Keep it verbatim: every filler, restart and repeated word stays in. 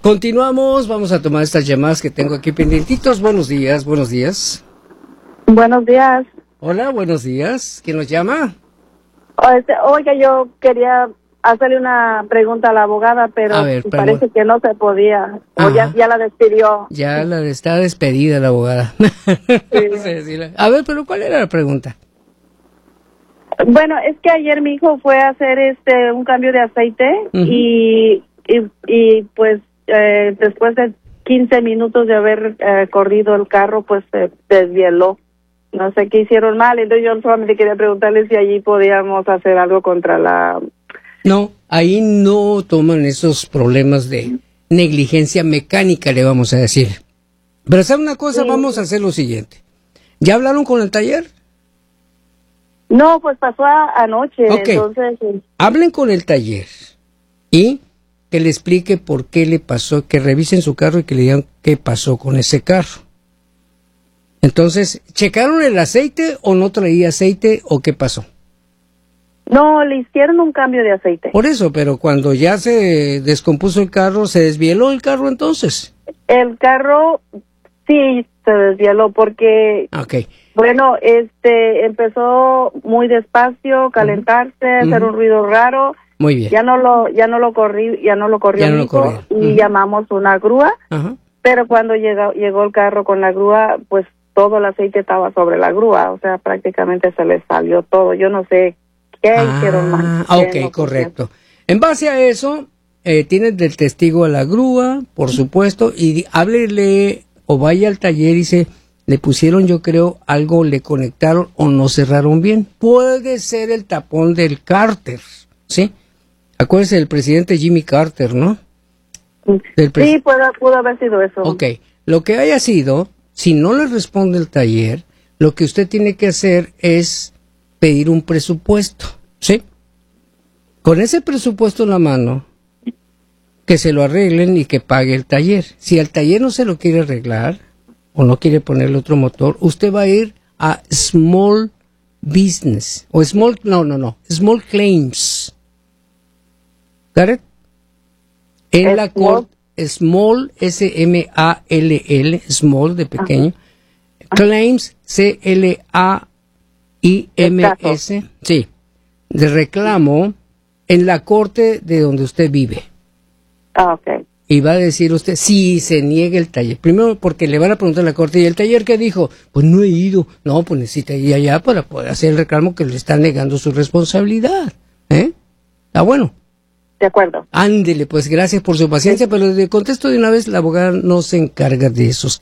Continuamos, vamos a tomar estas llamadas que tengo aquí pendientitos. Buenos días, buenos días. Buenos días. Hola, buenos días. ¿Quién nos llama? Oiga, yo quería hacerle una pregunta a la abogada, pero A ver, parece que no se podía. O ya, ya la despidió. Ya la está despedida la abogada. Sí. No sé decirle. A ver, pero ¿cuál era la pregunta? Bueno, es que ayer mi hijo fue a hacer este un cambio de aceite uh-huh. y, y y pues eh, después de quince minutos de haber eh, corrido el carro, pues se desvieló. No sé qué hicieron mal, entonces yo solamente quería preguntarle si allí podíamos hacer algo contra la... No, ahí no toman esos problemas de negligencia mecánica, le vamos a decir. Pero ¿sabe una cosa? Sí. Vamos a hacer lo siguiente. ¿Ya hablaron con el taller? No, pues pasó a, anoche, okay. Entonces... Sí. Hablen con el taller y que le explique por qué le pasó, que revisen su carro y que le digan qué pasó con ese carro. Entonces, ¿checaron el aceite o no traía aceite o qué pasó? No, le hicieron un cambio de aceite. Por eso, pero cuando ya se descompuso el carro, ¿se desvieló el carro entonces? El carro, sí, se desvieló porque... Okay. Bueno, este, empezó muy despacio, calentarse, uh-huh. hacer un ruido raro. Muy bien. Ya no lo, ya no lo corrí, ya no lo corrió ya no mi hijo, lo y uh-huh. llamamos una grúa. Uh-huh. Pero cuando llegó, llegó el carro con la grúa, pues todo el aceite estaba sobre la grúa, o sea, prácticamente se le salió todo. Yo no sé qué ah, hicieron mal. Ok, no correcto. En base a eso, eh, tienes del testigo a la grúa, por supuesto, y háblele o vaya al taller y dice, le pusieron, yo creo, algo, le conectaron o no cerraron bien. Puede ser el tapón del Carter, ¿sí? Acuérdese del presidente Jimmy Carter, ¿no? Del pres- sí, pudo, pudo haber sido eso. Ok, lo que haya sido, si no le responde el taller, lo que usted tiene que hacer es pedir un presupuesto, ¿sí? Con ese presupuesto en la mano, que se lo arreglen y que pague el taller. Si el taller no se lo quiere arreglar o no quiere ponerle otro motor, usted va a ir a Small Business o Small, no, no, no, Small Claims. ¿Got it? En es la corte, Small, S M A L L, Small, de pequeño, uh-huh. Claims, C L A I M S, sí, de reclamo en la corte de donde usted vive. Ah, ok. Y va a decir usted, si se niega el taller. Primero, porque le van a preguntar a la corte, ¿y el taller qué dijo? Pues no he ido. No, pues necesita ir allá para poder hacer el reclamo que le está negando su responsabilidad. ¿Eh? Está bueno. De acuerdo. Ándele, pues gracias por su paciencia, sí. Pero de contesto de una vez, la abogada no se encarga de esos